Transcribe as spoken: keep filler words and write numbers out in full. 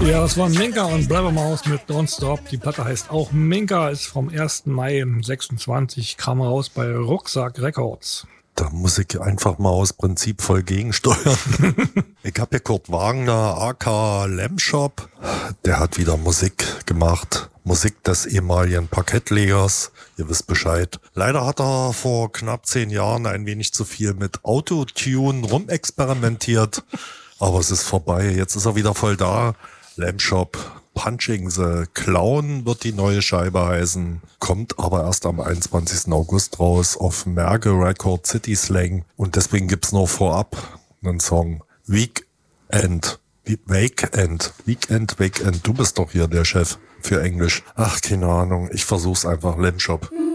Ja, das war Minka und Blabbermouth mit Don't Stop. Die Platte heißt auch Minka, ist vom ersten Mai sechsundzwanzig, kam raus bei Rucksack Records. Da muss ich einfach mal aus Prinzip voll gegensteuern. Ich habe hier Kurt Wagner, aka Lamshop. Der hat wieder Musik gemacht. Musik des ehemaligen Parkettlegers. Ihr wisst Bescheid. Leider hat er vor knapp zehn Jahren ein wenig zu viel mit Autotune rumexperimentiert. Aber es ist vorbei. Jetzt ist er wieder voll da. Lamshop, Punching the Clown wird die neue Scheibe heißen, kommt aber erst am einundzwanzigsten August raus auf Merge Record City Slang und deswegen gibt's noch vorab einen Song Weekend, Weekend, Weekend, Weekend, du bist doch hier der Chef für Englisch. Ach, keine Ahnung, ich versuch's einfach, Lamshop.